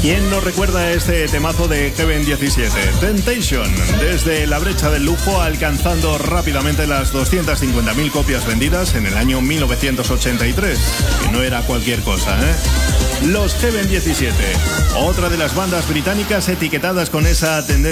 ¿Quién no recuerda este temazo de Heaven 17? Temptation, desde la brecha del lujo, alcanzando rápidamente las 250.000 copias vendidas en el año 1983, que no era cualquier cosa, ¿eh? Los Heaven 17, otra de las bandas británicas etiquetadas con esa tendencia